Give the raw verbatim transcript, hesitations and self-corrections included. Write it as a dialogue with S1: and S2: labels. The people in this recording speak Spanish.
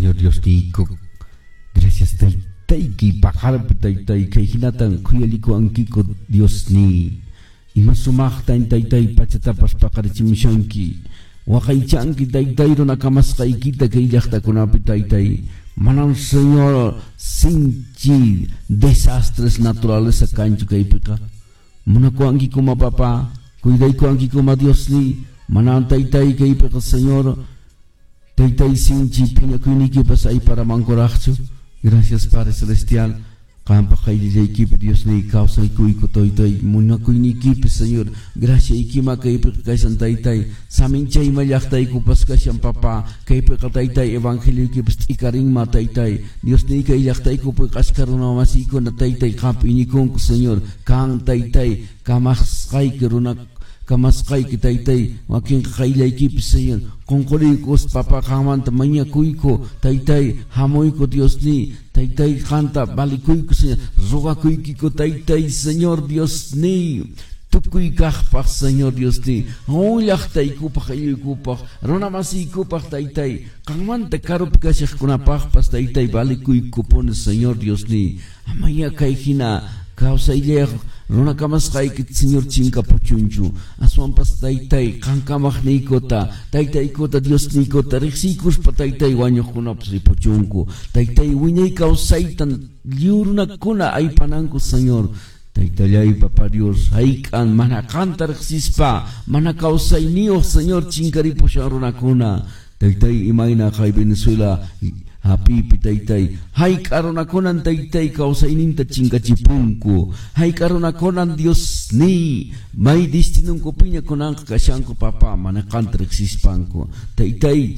S1: Señor Dios Nico. Gracias taytay ki pajarpi taytay kay hinatan kuyaliko ankiko Dios ni. Imasumaqtan taytay pachatapas paqarichimushanki. Waqaychanki taytay runakamasqaykita kay llaqtakunapi taytay. Manan Señor sinchi desastres naturales kanchu kaypiqa. Munakuanki kuma papá, cuidaykuanki kuma Dios ni. Manan taytay kaypiqa Señor. Taytay sinchi piñakuynikipas ay para mankoraqchu. Gracias Padre Celestial. Kampa kaylillaykipi Dios ni kawsaykuyku taytay munakuynikipi Señor. Gracias ikima kaypiqa kaysan taytay. Saminchayma llaqtaykupas kashan papa. Kaypiqa taytay evangeliokipas t'ikarinma taytay. Dios ni kay llaqtaykupi qashkaruna masiykuna taytay qap'inikunku Señor. Kan taytay kamasqayki runa kamasqayki taytay wakin qayllaykipis Señor. Qunquriykos papa qamanta mañakuyku taytay hamuyku Dios ni. Taytay qanta balikuyku Señor. Rogakuykiku taytay Señor Dios ni. Tukuy kaqpaq Señor Dios ni. Llaqtaykupaq ayuykupaq runamasiykupaq taytay qanmanta karupi kashaqkunapaqpas taytay balikuykupuni Señor Dios ni. Amaya kay hina kawsayllayaq runakamasqayki Señor chinkapuchunchu. Aswanpas taytay qankamaqniykota taytaykota Dios niykota riqsiykuspa taytay wañuqkunapas ripuchunku. Taytay wiñay kawsaytan lliwrunakuna aypananku Señor. Taytallay Papa Dios hayk'an mana qanta riqsispa mana kawsayniyuq Señor chinkaripushan runakuna. Taytay imayna kay Venezuela hapipi taytay hayk'arunakunan taytay kawsayninta chinkachipunku. Hayk'arunakunan Dios ni may destinunkupiña kunanqa kashanku papa mana qanta riqsispanku. Taytay